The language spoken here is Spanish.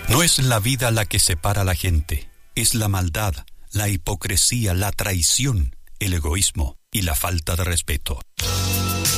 No es la vida la que separa a la gente, es la maldad, la hipocresía, la traición, el egoísmo y la falta de respeto.